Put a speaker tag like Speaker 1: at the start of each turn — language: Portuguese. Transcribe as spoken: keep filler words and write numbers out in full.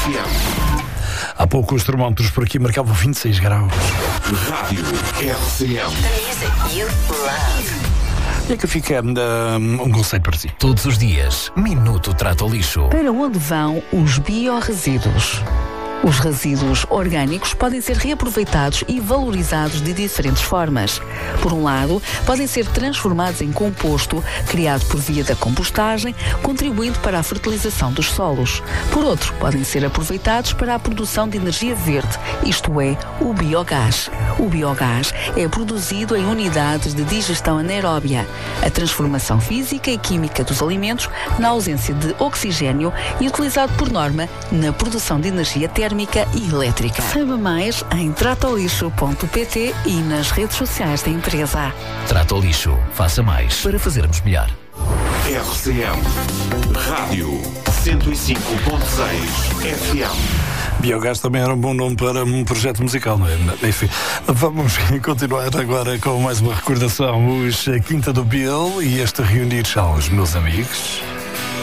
Speaker 1: F M.
Speaker 2: Há pouco os termómetros por aqui marcavam vinte e seis graus.
Speaker 1: Rádio R C M.
Speaker 3: The music you love.
Speaker 2: E é que fica um, um conselho para si.
Speaker 4: Todos os dias, Minuto Trata o Lixo.
Speaker 5: Para onde vão os biorresíduos? Os resíduos orgânicos podem ser reaproveitados e valorizados de diferentes formas. Por um lado, podem ser transformados em composto, criado por via da compostagem, contribuindo para a fertilização dos solos. Por outro, podem ser aproveitados para a produção de energia verde, isto é, o biogás. O biogás é produzido em unidades de digestão anaeróbia, a transformação física e química dos alimentos na ausência de oxigênio e utilizado por norma na produção de energia térmica e elétrica. Saiba mais em tratolixo ponto pt e nas redes sociais da empresa.
Speaker 4: Trata o Lixo. Faça mais para fazermos melhor.
Speaker 1: R C M. Rádio cento e cinco ponto seis F M.
Speaker 2: Biogás também era um bom nome para um projeto musical, não é? Enfim, vamos continuar agora com mais uma recordação. Os Quinta do Bill e este reunir aos meus amigos.